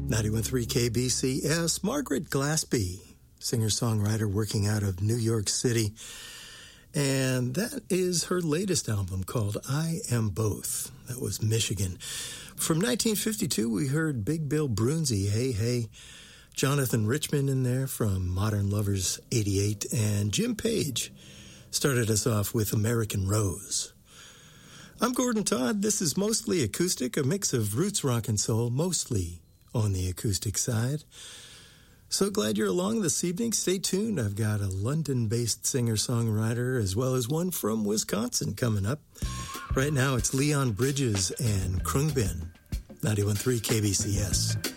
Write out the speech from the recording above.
91.3 KBCS, Margaret Glaspie, singer-songwriter working out of New York City. And that is her latest album called I Am Both. That was Michigan. From 1952, we heard Big Bill Broonzy, Hey Hey, Jonathan Richman in there from Modern Lovers 88, and Jim Page started us off with American Rose. I'm Gordon Todd. This is Mostly Acoustic, a mix of roots rock and soul, mostly on the acoustic side. So glad you're along this evening. Stay tuned. I've got a London-based singer-songwriter as well as one from Wisconsin coming up. Right now it's Leon Bridges and Krungbin, 91.3 KBCS.